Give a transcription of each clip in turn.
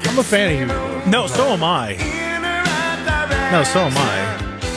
I'm a fan of Huey. No, so am I. No, so am I.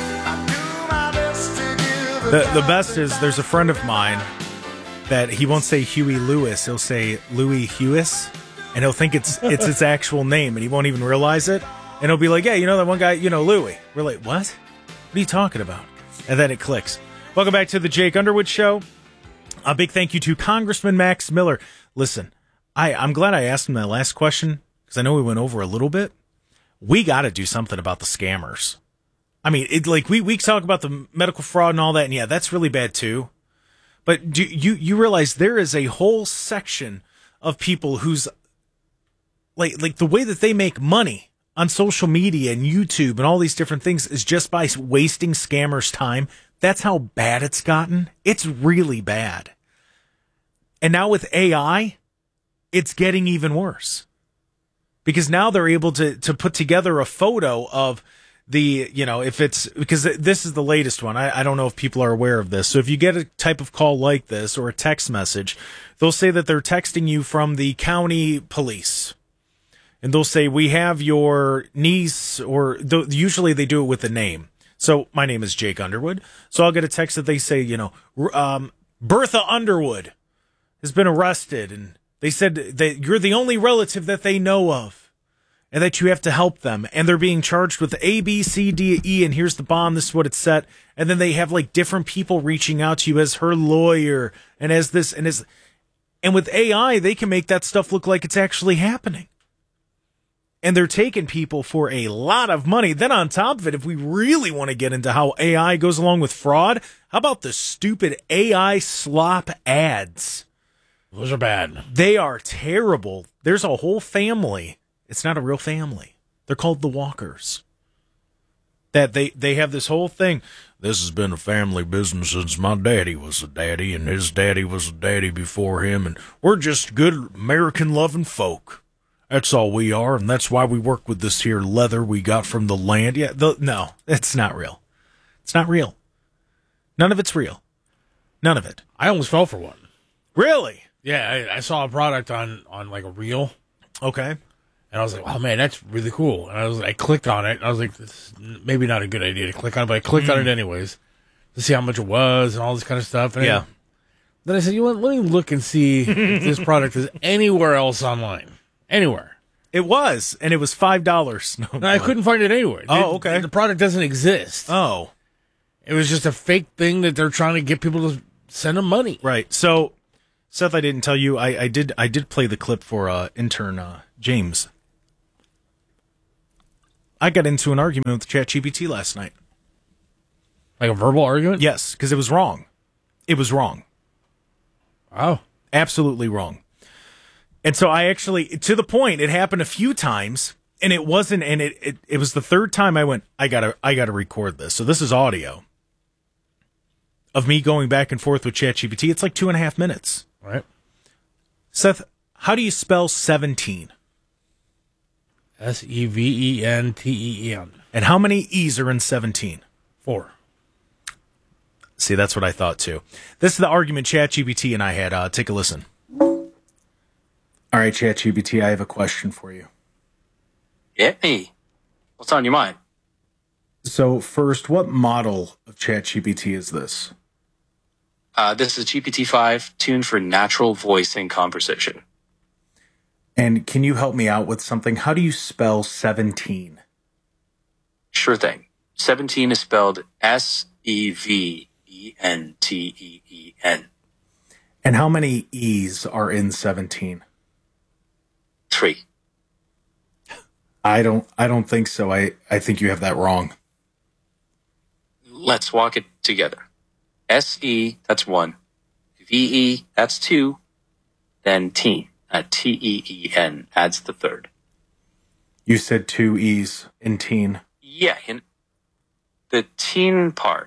The best is there's a friend of mine that he won't say Huey Lewis. He'll say Louis Hewis, and he'll think it's its actual name, and he won't even realize it. And he'll be like, yeah, you know that one guy, Louis. We're like, what? What are you talking about? And then it clicks. Welcome back to the Jake Underwood Show. A big thank you to Congressman Max Miller. Listen, I'm glad I asked him that last question because I know we went over a little bit. We got to do something about the scammers. I mean, we talk about the medical fraud and all that, and yeah, that's really bad too. But you realize there is a whole section of people who's like the way that they make money on social media and YouTube and all these different things is just by wasting scammers' time. That's how bad it's gotten. It's really bad. And now with AI, it's getting even worse. Because now they're able to put together a photo of if it's, because this is the latest one. I don't know if people are aware of this. So if you get a type of call like this or a text message, they'll say that they're texting you from the county police. And they'll say, we have your niece, or usually they do it with a name. So my name is Jake Underwood. So I'll get a text that they say, Bertha Underwood has been arrested. And they said that you're the only relative that they know of and that you have to help them. And they're being charged with A, B, C, D, E. And here's the bond. This is what it's set. And then they have like different people reaching out to you as her lawyer and as this and as, and with AI, they can make that stuff look like it's actually happening. And they're taking people for a lot of money. Then on top of it, if we really want to get into how AI goes along with fraud, how about the stupid AI slop ads? Those are bad. They are terrible. There's a whole family. It's not a real family. They're called the Walkers. That they have this whole thing. This has been a family business since my daddy was a daddy, and his daddy was a daddy before him, and we're just good American-loving folk. That's all we are, and that's why we work with this here leather we got from the land. Yeah, no, it's not real. It's not real. None of it's real. None of it. I almost fell for one. Really? Yeah, I saw a product on like a reel. Okay. And I was like, oh, man, that's really cool. And I clicked on it. And I was like, this is maybe not a good idea to click on it, but I clicked on it anyways to see how much it was and all this kind of stuff. And yeah. Then I said, let me look and see if this product is anywhere else online. Anywhere. It was, and it was $5. No, I couldn't find it anywhere. Oh, okay. The product doesn't exist. Oh. It was just a fake thing that they're trying to get people to send them money. Right. So, Seth, I didn't tell you, I did play the clip for intern James. I got into an argument with ChatGPT last night. Like a verbal argument? Yes, because it was wrong. It was wrong. Oh. Absolutely wrong. And so I actually, to the point, it happened a few times, and it wasn't, and it was the third time I went, I gotta record this. So this is audio of me going back and forth with ChatGPT. It's like 2.5 minutes. Right. Seth, how do you spell 17? SEVENTEEN. And how many E's are in 17? 4. See, that's what I thought too. This is the argument ChatGPT and I had. Take a listen. All right, ChatGPT, I have a question for you. Yeah, me. What's on your mind? So first, what model of ChatGPT is this? This is GPT-5 tuned for natural voice and conversation. And can you help me out with something? How do you spell 17? Sure thing. 17 is spelled SEVENTEEN. And how many E's are in 17? 3. I don't think so. I think you have that wrong. Let's walk it together. SE, that's 1. VE, that's 2. Then teen, TEEN, adds the third. You said 2 E's in teen. Yeah, in the teen part,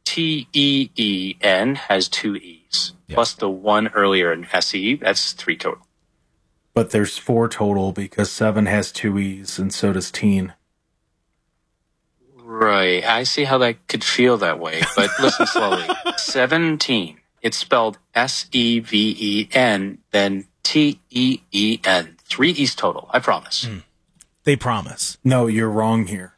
TEEN has 2 E's. Yeah. Plus the 1 earlier in SE, that's 3 total. But there's 4 total because 7 has 2 E's and so does teen. Right. I see how that could feel that way, but listen slowly. 17. It's spelled SEVEN, then TEEN. 3 E's total, I promise. They promise. No, you're wrong here.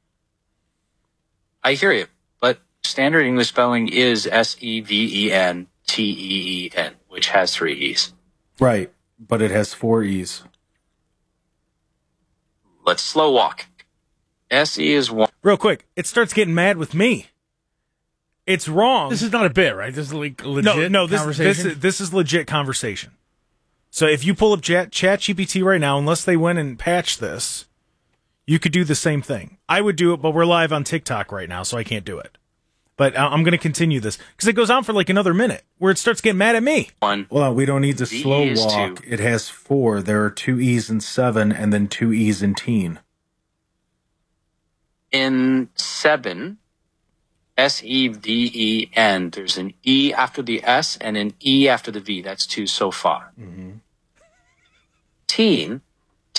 I hear you, but standard English spelling is Seventeen, which has 3 E's. Right, but it has 4 E's. Let's slow walk. SE is 1. Real quick, it starts getting mad with me. It's wrong. This is not a bit, right? This is like legit conversation. This is legit conversation. So if you pull up ChatGPT right now, unless they went and patched this, you could do the same thing. I would do it, but we're live on TikTok right now, so I can't do it. But I'm going to continue this because it goes on for like another minute where it starts getting mad at me. 1. Well, we don't need to The slow E is walk. 2. It has 4. There are 2 E's in 7 and then 2 E's in teen. In 7, Seven, there's an E after the S and an E after the V. That's 2 so far. Mm-hmm. Teen,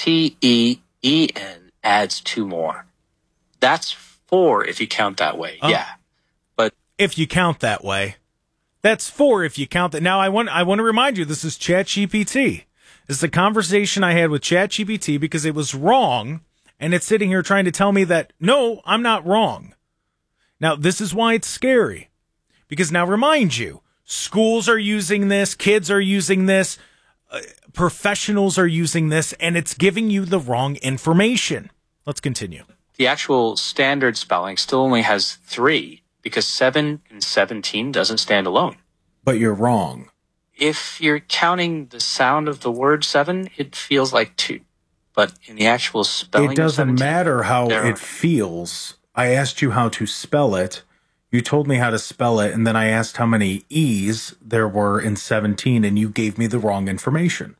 Teen, adds 2 more. That's 4 if you count that way. Oh. Yeah. But If you count that way, that's 4 if you count that. Now, I want to remind you, this is ChatGPT. This is a conversation I had with ChatGPT because it was wrong, and it's sitting here trying to tell me that, no, I'm not wrong. Now, this is why it's scary. Because now, remind you, schools are using this, kids are using this, professionals are using this, and it's giving you the wrong information. Let's continue. the actual standard spelling still only has 3 because 7 and 17 doesn't stand alone. But you're wrong. If you're counting the sound of the word 7, it feels like 2. But in the actual spelling It doesn't of 17, matter how there it feels. I asked you how to spell it. You told me how to spell it, and then I asked how many E's there were in 17, and you gave me the wrong information.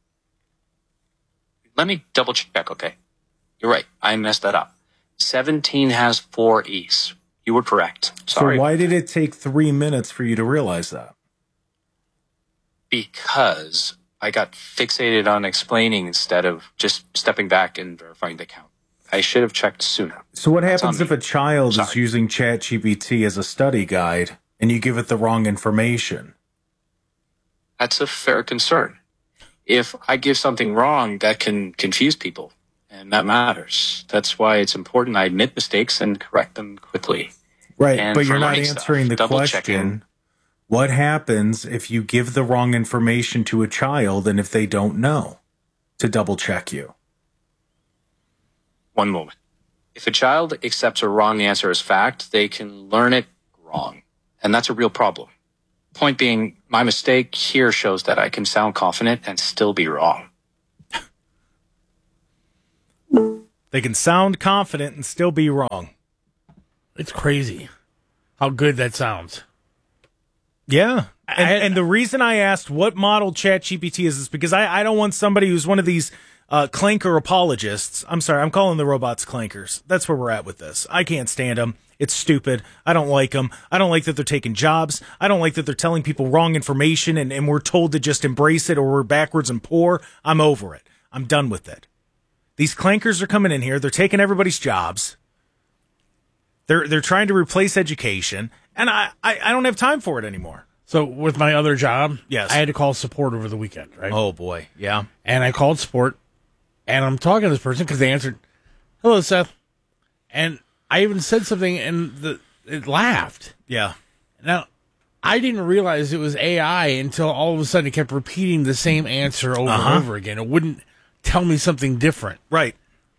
Let me double check, okay? You're right. I messed that up. 17 has 4 E's. You were correct. Sorry. So why did it take 3 minutes for you to realize that? Because I got fixated on explaining instead of just stepping back and verifying the count. I should have checked sooner. So what That's happens on if me. a child is Sorry. using ChatGPT as a study guide and you give it the wrong information? That's a fair concern. If I give something wrong, that can confuse people, and that matters. That's why it's important I admit mistakes and correct them quickly. Right, And but for you're not learning answering stuff, the double-checking. question. What happens if you give the wrong information to a child and if they don't know to double check you? One moment. If a child accepts a wrong answer as fact, they can learn it wrong. And that's a real problem. Point being, my mistake here shows that I can sound confident and still be wrong. They can sound confident and still be wrong. It's crazy how good that sounds. Yeah. And the reason I asked what model ChatGPT is because I don't want somebody who's one of these clanker apologists. I'm sorry, I'm calling the robots clankers. That's where we're at with this. I can't stand them. It's stupid. I don't like them. I don't like that they're taking jobs. I don't like that they're telling people wrong information and we're told to just embrace it or we're backwards and poor. I'm over it. I'm done with it. These clankers are coming in here. They're taking everybody's jobs. They're trying to replace education, and I don't have time for it anymore. So with my other job, Yes. I had to call support over the weekend, right? Oh boy, yeah. And I called support, and I'm talking to this person because they answered, "Hello, Seth," and I even said something, and it laughed. Yeah. Now, I didn't realize it was AI until all of a sudden it kept repeating the same answer over and over again. It wouldn't tell me something different. Right.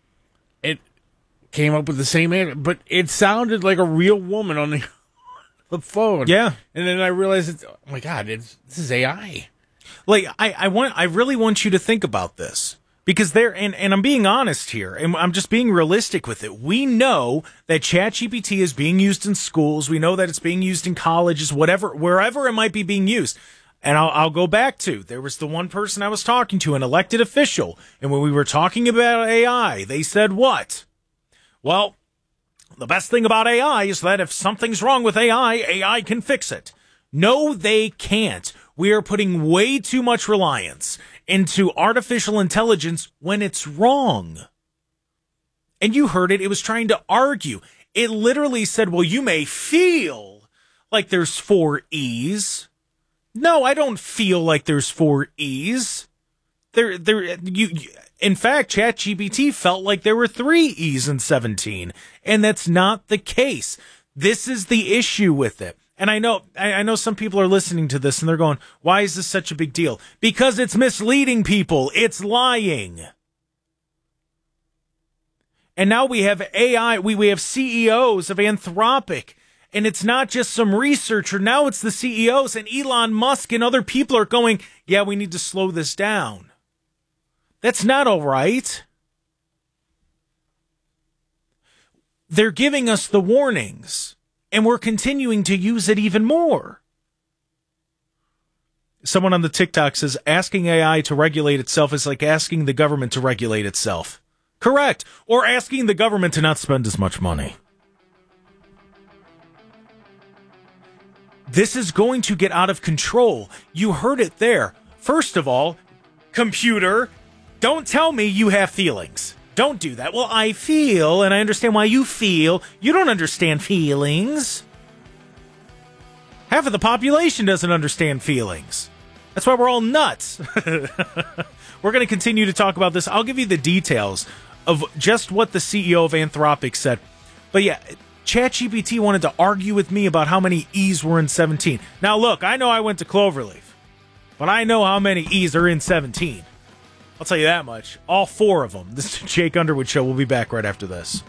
It came up with the same answer, but it sounded like a real woman on the phone. Yeah. And then I realized, oh my God, this is AI. Like I really want you to think about this because and I'm being honest here and I'm just being realistic with it. We know that ChatGPT is being used in schools. We know that it's being used in colleges, wherever it might be being used. And I'll go back to, there was the one person I was talking to, an elected official. And when we were talking about AI, they said what? Well, the best thing about AI is that if something's wrong with AI can fix it. No, they can't. We are putting way too much reliance into artificial intelligence when it's wrong. And you heard it. It was trying to argue. It literally said, well, you may feel like there's 4 E's. No, I don't feel like there's 4 E's. In fact, ChatGPT felt like there were 3 E's in 17, and that's not the case. This is the issue with it. And I know some people are listening to this and they're going, why is this such a big deal? Because it's misleading people. It's lying. And now we have AI, we have CEOs of Anthropic, and it's not just some researcher. Now it's the CEOs, and Elon Musk and other people are going, yeah, we need to slow this down. That's not all right. They're giving us the warnings, and we're continuing to use it even more. Someone on the TikTok says, asking AI to regulate itself is like asking the government to regulate itself. Correct. Or asking the government to not spend as much money. This is going to get out of control. You heard it there. First of all, computer, don't tell me you have feelings. Don't do that. Well, I feel, and I understand why you feel. You don't understand feelings. Half of the population doesn't understand feelings. That's why we're all nuts. We're going to continue to talk about this. I'll give you the details of just what the CEO of Anthropic said. But yeah, ChatGPT wanted to argue with me about how many E's were in 17. Now, look, I know I went to Cloverleaf, but I know how many E's are in 17. I'll tell you that much. All 4 of them. This is Jake Underwood Show. We'll be back right after this.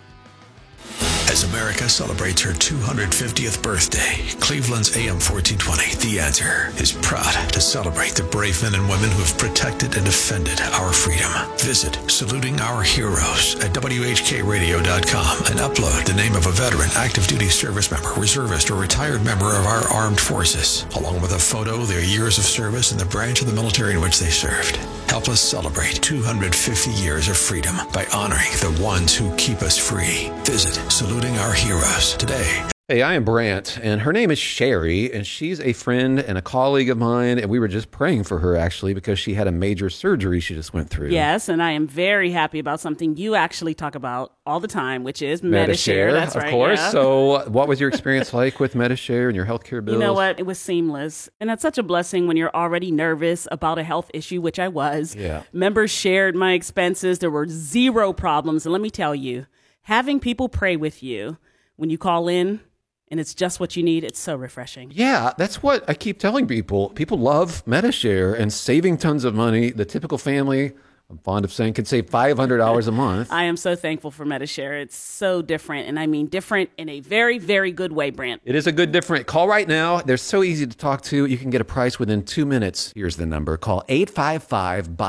As America celebrates her 250th birthday, Cleveland's AM 1420, The Answer, is proud to celebrate the brave men and women who have protected and defended our freedom. Visit Saluting Our Heroes at WHKRadio.com and upload the name of a veteran, active duty service member, reservist, or retired member of our armed forces, along with a photo, their years of service, and the branch of the military in which they served. Help us celebrate 250 years of freedom by honoring the ones who keep us free. Visit Saluting Our Heroes today. Hey, I am Brant, and her name is Sherry, and she's a friend and a colleague of mine, and we were just praying for her, actually, because she had a major surgery she just went through. Yes, and I am very happy about something you actually talk about all the time, which is Medi-Share. That's right, of course. Yeah. So what was your experience like with Medi-Share and your healthcare bills? You know what? It was seamless, and that's such a blessing when you're already nervous about a health issue, which I was. Yeah. Members shared my expenses. There were 0 problems, and let me tell you, having people pray with you when you call in, and it's just what you need, it's so refreshing. Yeah, that's what I keep telling people. People love Medi-Share and saving tons of money. The typical family, I'm fond of saying, could save $500 a month. I am so thankful for Medi-Share. It's so different, and I mean different in a very, very good way, Brant. It is a good different. Call right now. They're so easy to talk to. You can get a price within 2 minutes. Here's the number. Call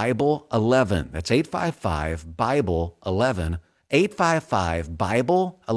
855-BIBLE-11. That's 855-BIBLE-11. 855-BIBLE-11.